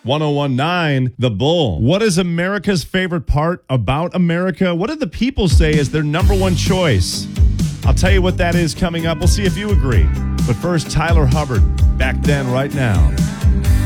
1019 The Bull. What is America's favorite part about America? What did the people say is their number one choice? I'll tell you what that is coming up. We'll see if you agree. But first, Tyler Hubbard. Back then, right now.